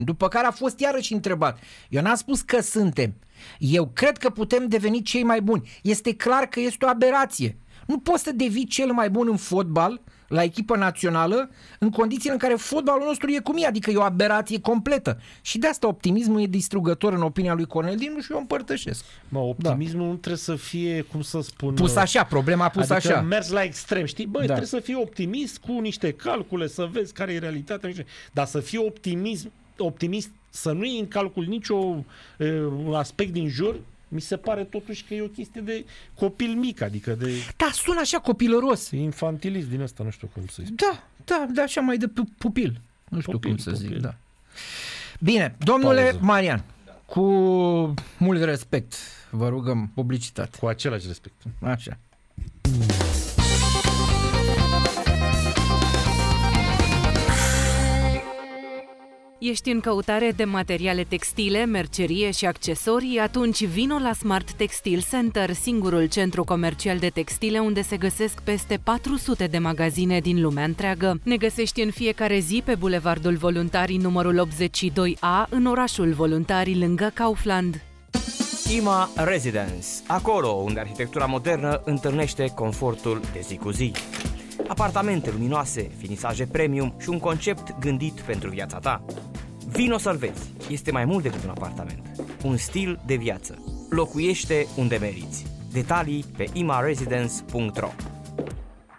După care a fost iarăși întrebat. Eu n-am spus că suntem. Eu cred că putem deveni cei mai buni. Este clar că este o aberație. Nu poți să devii cel mai bun în fotbal la echipă națională în condițiile în care fotbalul nostru e cum e, adică e o aberație completă. Și de asta optimismul e distrugător în opinia lui Cornel Dinu și eu împărtășesc. Optimismul nu trebuie să fie, cum să spun... Pus așa, problema pusă adică așa. mers la extrem, știi? Trebuie să fii optimist cu niște calcule, să vezi care e realitatea. Dar să fii optimist, să nu iei în calcul niciun aspect din jur, mi se pare totuși că e o chestie de copil mic, adică de... Da, sună așa copilăros. Infantilist din ăsta, nu știu cum să-i spun. Da, așa mai de pupil. Nu știu cum să zic, da. Bine, domnule Marian, cu mult respect, vă rugăm publicitate. Cu același respect. Așa. Ești în căutare de materiale textile, mercerie și accesorii? Atunci vino la Smart Textile Center, singurul centru comercial de textile unde se găsesc peste 400 de magazine din lumea întreagă. Ne găsești în fiecare zi pe Bulevardul Voluntarii numărul 82A, în orașul Voluntarii, lângă Kaufland. IMA Residence, acolo unde arhitectura modernă întâlnește confortul de zi cu zi. Apartamente luminoase, finisaje premium și un concept gândit pentru viața ta. Vino să-l vezi. Este mai mult decât un apartament. Un stil de viață. Locuiește unde meriți. Detalii pe imaresidence.ro.